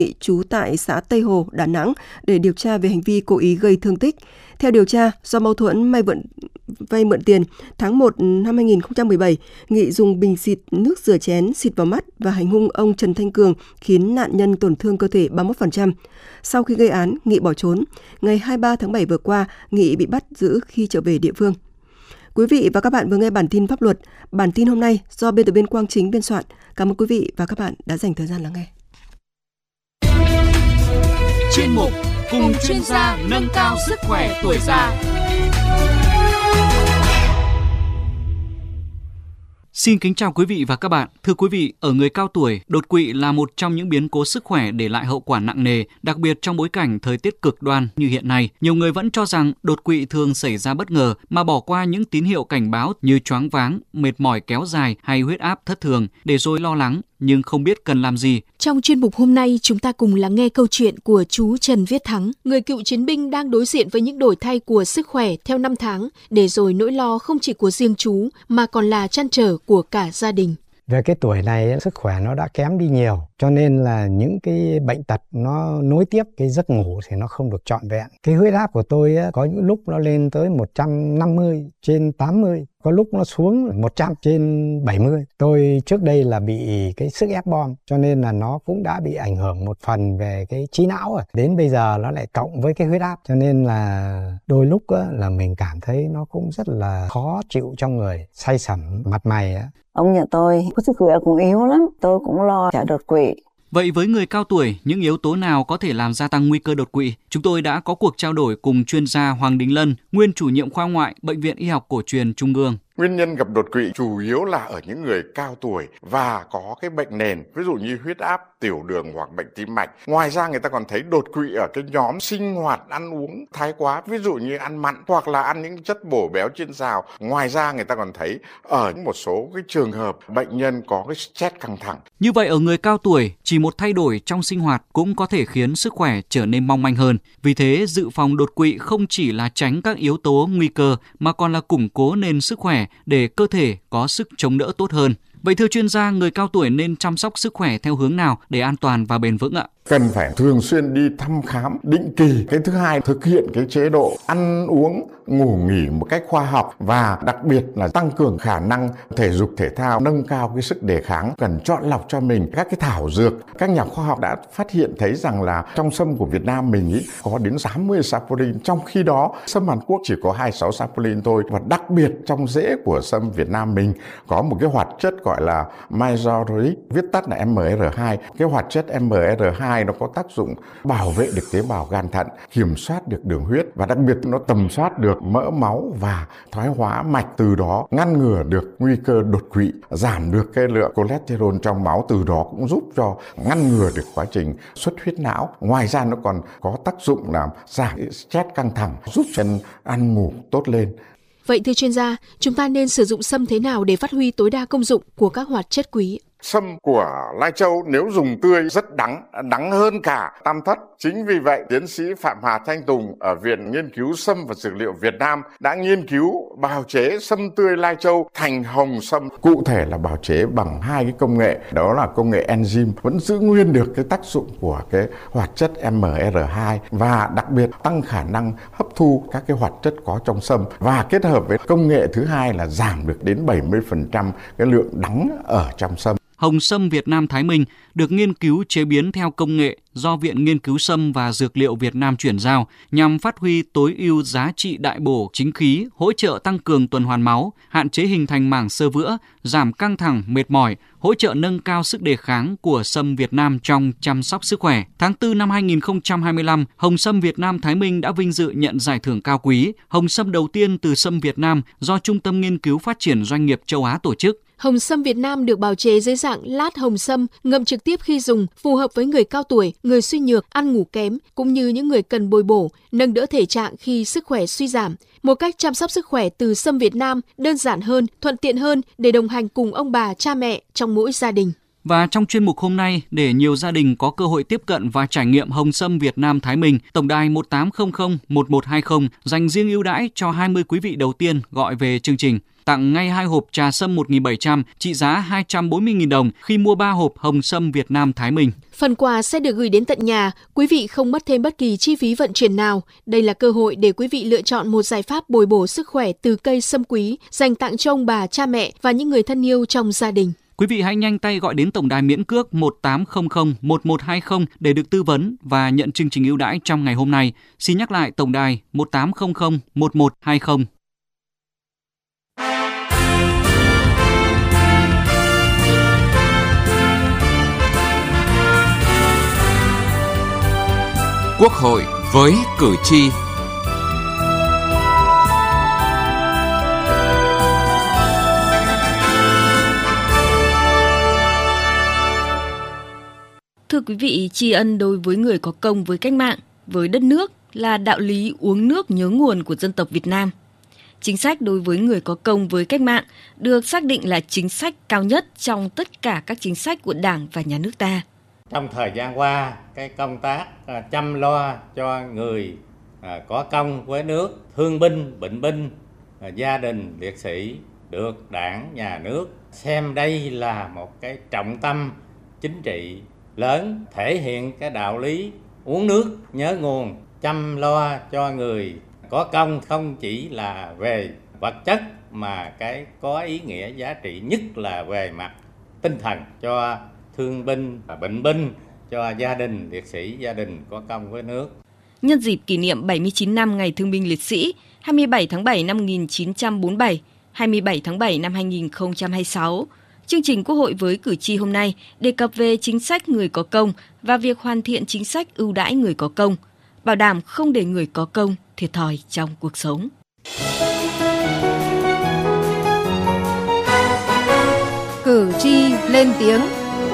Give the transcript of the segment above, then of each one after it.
trú tại xã Tây Hồ, Đà Nẵng để điều tra về hành vi cố ý gây thương tích. Theo điều tra, do mâu thuẫn vay mượn tiền, tháng 1 năm 2017, Nghị dùng bình xịt nước rửa chén xịt vào mắt và hành hung ông Trần Thanh Cường, khiến nạn nhân tổn thương cơ thể 31%. Sau khi gây án, Nghị bỏ trốn. Ngày 23 tháng 7 vừa qua, Nghị bị bắt giữ khi trở về địa phương. Quý vị và các bạn vừa nghe bản tin pháp luật. Bản tin hôm nay do biên tập viên Quang Chính biên soạn. Cảm ơn quý vị và các bạn đã dành thời gian lắng nghe. Chuyên mục cùng chuyên gia nâng cao sức khỏe tuổi già. Xin kính chào quý vị và các bạn. Thưa quý vị, ở người cao tuổi, đột quỵ là một trong những biến cố sức khỏe để lại hậu quả nặng nề, đặc biệt trong bối cảnh thời tiết cực đoan như hiện nay. Nhiều người vẫn cho rằng đột quỵ thường xảy ra bất ngờ mà bỏ qua những tín hiệu cảnh báo như choáng váng, mệt mỏi kéo dài hay huyết áp thất thường, để rồi lo lắng nhưng không biết cần làm gì. Trong chuyên mục hôm nay, chúng ta cùng lắng nghe câu chuyện của chú Trần Viết Thắng, người cựu chiến binh đang đối diện với những đổi thay của sức khỏe theo năm tháng, để rồi nỗi lo không chỉ của riêng chú mà còn là trăn trở của cả gia đình. Về cái tuổi này, sức khỏe nó đã kém đi nhiều, cho nên là những cái bệnh tật nó nối tiếp, cái giấc ngủ thì nó không được trọn vẹn. Cái huyết áp của tôi có những lúc nó lên tới 150/80, có lúc nó xuống 100/70. Tôi trước đây là bị cái sức ép bom, cho nên là nó cũng đã bị ảnh hưởng một phần về cái trí não rồi. Đến bây giờ nó lại cộng với cái huyết áp, cho nên là đôi lúc là mình cảm thấy nó cũng rất là khó chịu trong người, say sẩm mặt mày. Ông nhà tôi có sức khỏe cũng yếu lắm, tôi cũng lo cả đột quỵ. Vậy với người cao tuổi, những yếu tố nào có thể làm gia tăng nguy cơ đột quỵ? Chúng tôi đã có cuộc trao đổi cùng chuyên gia Hoàng Đình Lân, nguyên chủ nhiệm khoa ngoại Bệnh viện Y học Cổ truyền Trung ương. Nguyên nhân gặp đột quỵ chủ yếu là ở những người cao tuổi và có cái bệnh nền, ví dụ như huyết áp, tiểu đường hoặc bệnh tim mạch. Ngoài ra người ta còn thấy đột quỵ ở cái nhóm sinh hoạt ăn uống thái quá, ví dụ như ăn mặn hoặc là ăn những chất bổ béo chiên xào. Ngoài ra người ta còn thấy ở một số cái trường hợp bệnh nhân có cái stress căng thẳng. Như vậy ở người cao tuổi, chỉ một thay đổi trong sinh hoạt cũng có thể khiến sức khỏe trở nên mong manh hơn. Vì thế, dự phòng đột quỵ không chỉ là tránh các yếu tố nguy cơ mà còn là củng cố nền sức khỏe để cơ thể có sức chống đỡ tốt hơn. Vậy thưa chuyên gia, người cao tuổi nên chăm sóc sức khỏe theo hướng nào để an toàn và bền vững ạ? Cần phải thường xuyên đi thăm khám định kỳ. Cái thứ hai, thực hiện cái chế độ ăn uống, ngủ nghỉ một cách khoa học và đặc biệt là tăng cường khả năng thể dục thể thao, nâng cao cái sức đề kháng. Cần chọn lọc cho mình các cái thảo dược. Các nhà khoa học đã phát hiện thấy rằng là trong sâm của Việt Nam mình có đến 80 saponin, trong khi đó sâm Hàn Quốc chỉ có 26 saponin thôi. Và đặc biệt trong rễ của sâm Việt Nam mình có một cái hoạt chất gọi là maizororic, viết tắt là MR2. Cái hoạt chất MR2 nó có tác dụng bảo vệ được tế bào gan thận, kiểm soát được đường huyết và đặc biệt nó tầm soát được mỡ máu và thoái hóa mạch, từ đó ngăn ngừa được nguy cơ đột quỵ, giảm được cái lượng cholesterol trong máu, từ đó cũng giúp cho ngăn ngừa được quá trình xuất huyết não. Ngoài ra nó còn có tác dụng làm giảm stress căng thẳng, giúp cho ăn ngủ tốt lên. Vậy thưa chuyên gia, chúng ta nên sử dụng sâm thế nào để phát huy tối đa công dụng của các hoạt chất quý? Sâm của lai châu nếu dùng tươi rất đắng hơn cả tam thất. Chính vì vậy, tiến sĩ Phạm Hà Thanh Tùng ở Viện Nghiên cứu Sâm và Dược liệu Việt Nam đã nghiên cứu bào chế sâm tươi lai châu thành hồng sâm. Cụ thể là bào chế bằng hai cái công nghệ, đó là công nghệ enzyme, vẫn giữ nguyên được cái tác dụng của cái hoạt chất MR2 và đặc biệt tăng khả năng hấp thu các cái hoạt chất có trong sâm, và kết hợp với công nghệ thứ hai là giảm được đến 70% cái lượng đắng ở trong sâm. Hồng sâm Việt Nam Thái Minh được nghiên cứu chế biến theo công nghệ do Viện Nghiên cứu Sâm và Dược liệu Việt Nam chuyển giao nhằm phát huy tối ưu giá trị đại bổ chính khí, hỗ trợ tăng cường tuần hoàn máu, hạn chế hình thành mảng xơ vữa, giảm căng thẳng, mệt mỏi, hỗ trợ nâng cao sức đề kháng của sâm Việt Nam trong chăm sóc sức khỏe. Tháng 4 năm 2025, Hồng sâm Việt Nam Thái Minh đã vinh dự nhận giải thưởng cao quý, Hồng sâm đầu tiên từ sâm Việt Nam do Trung tâm Nghiên cứu Phát triển Doanh nghiệp Châu Á tổ chức. Hồng sâm Việt Nam được bào chế dưới dạng lát hồng sâm, ngậm trực tiếp khi dùng, phù hợp với người cao tuổi, người suy nhược, ăn ngủ kém, cũng như những người cần bồi bổ, nâng đỡ thể trạng khi sức khỏe suy giảm. Một cách chăm sóc sức khỏe từ sâm Việt Nam đơn giản hơn, thuận tiện hơn để đồng hành cùng ông bà, cha mẹ trong mỗi gia đình. Và trong chuyên mục hôm nay, để nhiều gia đình có cơ hội tiếp cận và trải nghiệm Hồng sâm Việt Nam Thái Minh, tổng đài 1800 1120 dành riêng ưu đãi cho 20 quý vị đầu tiên gọi về chương trình. tặng ngay 2 hộp trà sâm 1.700 trị giá 240.000 đồng khi mua 3 hộp hồng sâm Việt Nam Thái Minh. Phần quà sẽ được gửi đến tận nhà, quý vị không mất thêm bất kỳ chi phí vận chuyển nào. Đây là cơ hội để quý vị lựa chọn một giải pháp bồi bổ sức khỏe từ cây sâm quý, dành tặng cho ông bà, cha mẹ và những người thân yêu trong gia đình. Quý vị hãy nhanh tay gọi đến tổng đài miễn cước 1800 1120 để được tư vấn và nhận chương trình ưu đãi trong ngày hôm nay. Xin nhắc lại tổng đài 1800 1120. Quốc hội với cử tri. Thưa quý vị, tri ân đối với người có công với cách mạng, với đất nước là đạo lý uống nước nhớ nguồn của dân tộc Việt Nam. Chính sách đối với người có công với cách mạng được xác định là chính sách cao nhất trong tất cả các chính sách của Đảng và Nhà nước ta. Trong thời gian qua, cái công tác chăm lo cho người có công với nước, thương binh, bệnh binh, gia đình liệt sĩ được Đảng, Nhà nước xem đây là một cái trọng tâm chính trị lớn, thể hiện cái đạo lý uống nước nhớ nguồn, chăm lo cho người có công không chỉ là về vật chất mà cái có ý nghĩa giá trị nhất là về mặt tinh thần cho thương binh, bệnh binh, cho gia đình liệt sĩ, gia đình có công với nước. Nhân dịp kỷ niệm 79 năm Ngày Thương binh Liệt sĩ 27 tháng 7 năm 1947, 27 tháng 7 năm 2026, chương trình Quốc hội với cử tri hôm nay đề cập về chính sách người có công và việc hoàn thiện chính sách ưu đãi người có công, bảo đảm không để người có công thiệt thòi trong cuộc sống. Cử tri lên tiếng.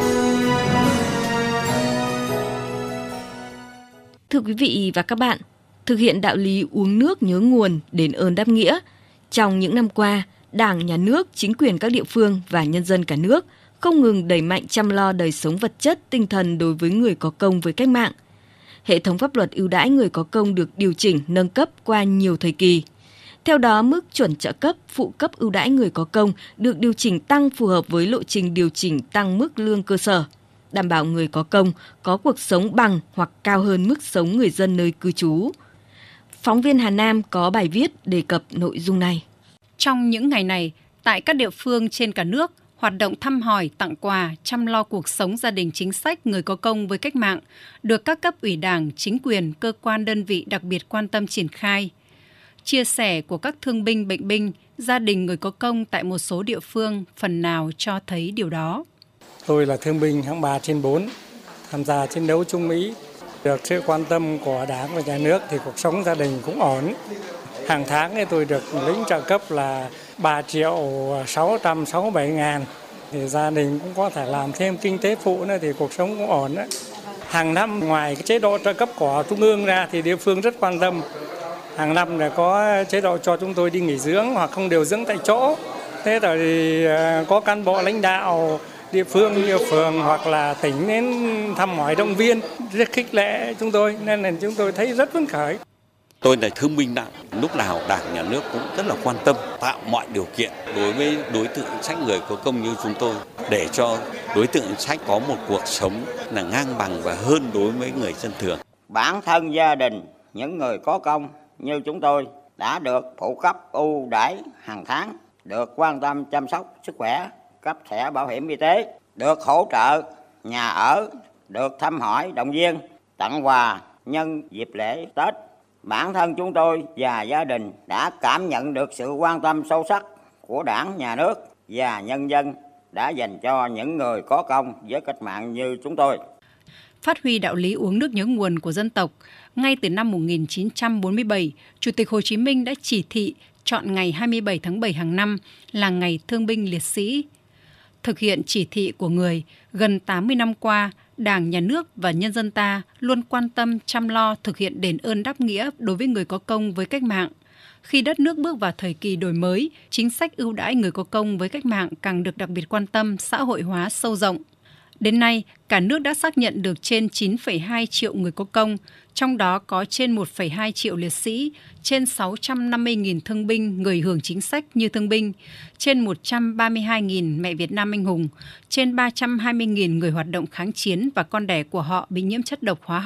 Thưa quý vị và các bạn, thực hiện đạo lý uống nước nhớ nguồn, đền ơn đáp nghĩa, trong những năm qua, Đảng, Nhà nước, chính quyền các địa phương và nhân dân cả nước không ngừng đẩy mạnh chăm lo đời sống vật chất, tinh thần đối với người có công với cách mạng. Hệ thống pháp luật ưu đãi người có công được điều chỉnh, nâng cấp qua nhiều thời kỳ. Theo đó, mức chuẩn trợ cấp, phụ cấp ưu đãi người có công được điều chỉnh tăng phù hợp với lộ trình điều chỉnh tăng mức lương cơ sở, đảm bảo người có công có cuộc sống bằng hoặc cao hơn mức sống người dân nơi cư trú. Phóng viên Hà Nam có bài viết đề cập nội dung này. Trong những ngày này, tại các địa phương trên cả nước, hoạt động thăm hỏi, tặng quà, chăm lo cuộc sống gia đình chính sách người có công với cách mạng được các cấp ủy Đảng, chính quyền, cơ quan đơn vị đặc biệt quan tâm triển khai. Chia sẻ của các thương binh, bệnh binh, gia đình người có công tại một số địa phương phần nào cho thấy điều đó. Tôi là thương binh hạng 3 trên 4, tham gia chiến đấu Trung Mỹ. Được sự quan tâm của Đảng và Nhà nước thì cuộc sống gia đình cũng ổn. Hàng tháng thì tôi được lĩnh trợ cấp là 3.667.000. Thì gia đình cũng có thể làm thêm kinh tế phụ nữa thì cuộc sống cũng ổn đấy. Hàng năm ngoài cái chế độ trợ cấp của Trung ương ra thì địa phương rất quan tâm. Hàng năm là có chế độ cho chúng tôi đi nghỉ dưỡng hoặc không điều dưỡng tại chỗ. Thế rồi thì có cán bộ lãnh đạo địa phương như phường hoặc là tỉnh đến thăm hỏi động viên, rất khích lệ chúng tôi nên là chúng tôi thấy rất phấn khởi. Tôi là thương binh nặng, lúc nào Đảng, Nhà nước cũng rất là quan tâm, tạo mọi điều kiện đối với đối tượng chính sách người có công như chúng tôi để cho đối tượng chính sách có một cuộc sống là ngang bằng và hơn đối với người dân thường. Bản thân gia đình những người có công như chúng tôi đã được phụ cấp ưu đãi hàng tháng, được quan tâm chăm sóc sức khỏe, cấp thẻ bảo hiểm y tế, được hỗ trợ nhà ở, được thăm hỏi động viên, tặng quà nhân dịp lễ Tết. Bản thân chúng tôi và gia đình đã cảm nhận được sự quan tâm sâu sắc của Đảng, Nhà nước và nhân dân đã dành cho những người có công với cách mạng như chúng tôi. Phát huy đạo lý uống nước nhớ nguồn của dân tộc, ngay từ năm 1947, Chủ tịch Hồ Chí Minh đã chỉ thị chọn ngày 27 tháng 7 hàng năm là Ngày Thương binh Liệt sĩ. Thực hiện chỉ thị của người, gần 80 năm qua, Đảng, Nhà nước và nhân dân ta luôn quan tâm chăm lo thực hiện đền ơn đáp nghĩa đối với người có công với cách mạng. Khi đất nước bước vào thời kỳ đổi mới, chính sách ưu đãi người có công với cách mạng càng được đặc biệt quan tâm, xã hội hóa sâu rộng. Đến nay, cả nước đã xác nhận được trên 9,2 triệu người có công, trong đó có trên 1,2 triệu liệt sĩ, trên 650.000 thương binh, người hưởng chính sách như thương binh, trên 132.000 mẹ Việt Nam anh hùng, trên 320.000 người hoạt động kháng chiến và con đẻ của họ bị nhiễm chất độc hóa học.